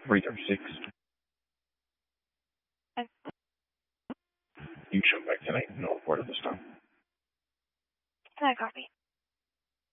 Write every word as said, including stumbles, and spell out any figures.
three thirty-six. Okay. You show back tonight. No report at this time. I copy.